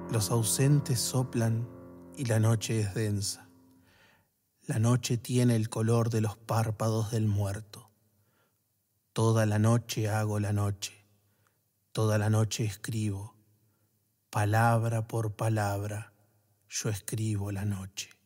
Los ausentes soplan y la noche es densa. La noche tiene el color de los párpados del muerto. Toda la noche hago la noche, toda la noche escribo. Palabra por palabra, yo escribo la noche.